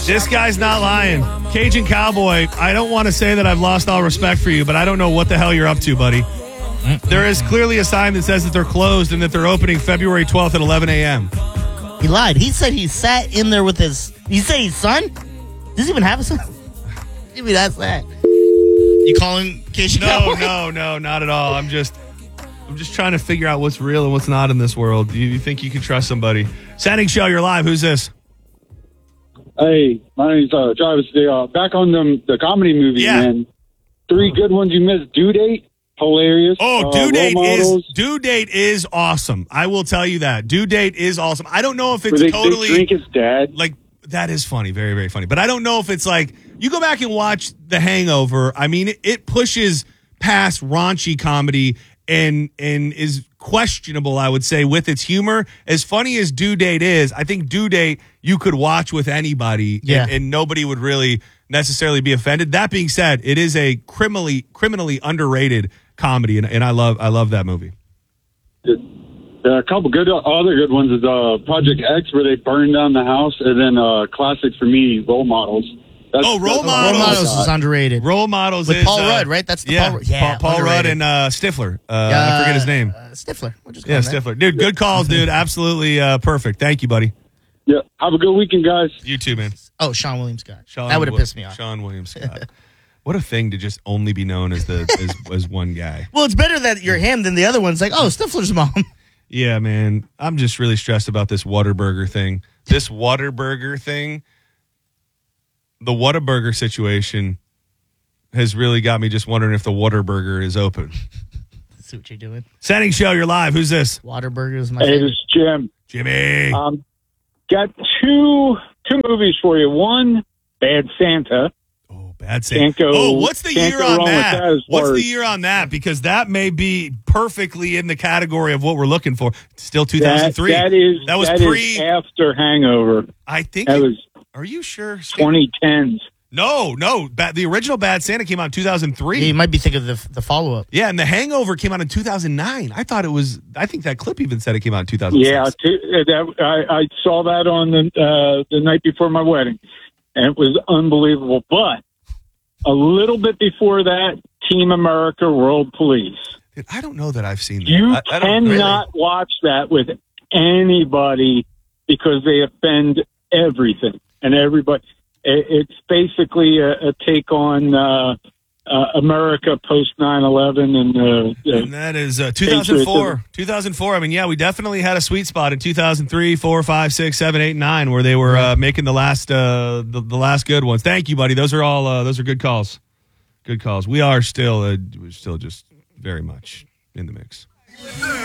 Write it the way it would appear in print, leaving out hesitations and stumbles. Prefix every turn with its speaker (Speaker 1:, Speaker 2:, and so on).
Speaker 1: This guy's not lying. Cajun Cowboy, I don't want to say that I've lost all respect for you, but I don't know what the hell you're up to, buddy. There is clearly a sign that says that they're closed and that they're opening February 12th at 11 a.m.
Speaker 2: He lied. He said he sat in there with his... You say his son? Does he even have a son? Maybe that's that. You calling Cajun Cowboy?
Speaker 1: No, not at all. I'm just trying to figure out what's real and what's not in this world. You think you can trust somebody? Standing Show, you're live. Who's this?
Speaker 3: Hey, my name's Travis. Back on the comedy movie, man. 3 good ones you missed. Due Date, hilarious.
Speaker 1: Oh, Due Date is awesome. I will tell you that. Due Date is awesome. I don't know if it's totally...
Speaker 3: They drink his dad.
Speaker 1: Like, that is funny. Very, very funny. But I don't know if it's like... You go back and watch The Hangover. I mean, it pushes past raunchy comedy and is questionable, I would say, with its humor. As funny as Due Date is, I think Due Date you could watch with anybody and nobody would really necessarily be offended. That being said, it is a criminally underrated comedy, and I love that movie.
Speaker 3: A couple other good ones is Project X, where they burned down the house, and then classic for me, Role Models.
Speaker 1: Role Models
Speaker 2: is underrated.
Speaker 1: Role Models
Speaker 2: with
Speaker 1: is
Speaker 2: Paul Rudd, right? That's the Paul Rudd.
Speaker 1: Yeah, Paul Rudd and Stifler. I forget his name.
Speaker 2: Stifler. We'll just
Speaker 1: Stifler. Dude, good calls, dude. Absolutely perfect. Thank you, buddy.
Speaker 3: Yeah. Have a good weekend, guys.
Speaker 1: You too, man.
Speaker 2: Oh, Sean William Scott. That would have pissed me off.
Speaker 1: Sean William Scott. What a thing to just only be known as as one guy.
Speaker 2: Well, it's better that you're him than the other one's like, oh, Stifler's mom.
Speaker 1: Yeah, man. I'm just really stressed about this Whataburger thing. The Whataburger situation has really got me just wondering if the Whataburger is open.
Speaker 2: See what you're doing.
Speaker 1: Standing Show, you're live. Who's this?
Speaker 2: Whataburger is my
Speaker 3: favorite.
Speaker 2: Hey,
Speaker 3: this is Jim.
Speaker 1: Jimmy.
Speaker 3: Got two movies for you. One, Bad Santa.
Speaker 1: Oh, Bad Santa. What's the year on that? What's the year on that? Because that may be perfectly in the category of what we're looking for. Still 2003.
Speaker 3: That was after Hangover.
Speaker 1: I think
Speaker 3: that was.
Speaker 1: Are you sure?
Speaker 3: 2010s.
Speaker 1: No. The original Bad Santa came out in 2003.
Speaker 2: Yeah, you might be thinking of the follow-up.
Speaker 1: Yeah, and The Hangover came out in 2009. I think that clip even said it came out in 2006.
Speaker 3: Yeah, I saw that on the night before my wedding, and it was unbelievable. But a little bit before that, Team America World Police.
Speaker 1: Dude, I don't know that I've seen that.
Speaker 3: You cannot watch that with anybody because they offend everything and everybody. It's basically a take on America post 9/11,
Speaker 1: and that is 2004. 2004. I mean, yeah, we definitely had a sweet spot in 2003, 4, 5, 6, 7, 8, 9, where they were making the last last good ones. Thank you, buddy. Those are good calls. Good calls. We're still just very much in the mix.